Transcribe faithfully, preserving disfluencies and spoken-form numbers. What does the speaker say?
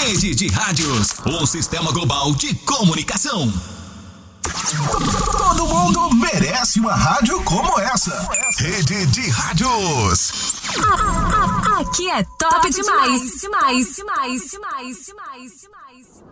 Rede de Rádios, o sistema global de comunicação. Todo mundo merece uma rádio como essa. Rede de Rádios. Aqui é top, top demais, demais, demais, demais, demais, demais, demais.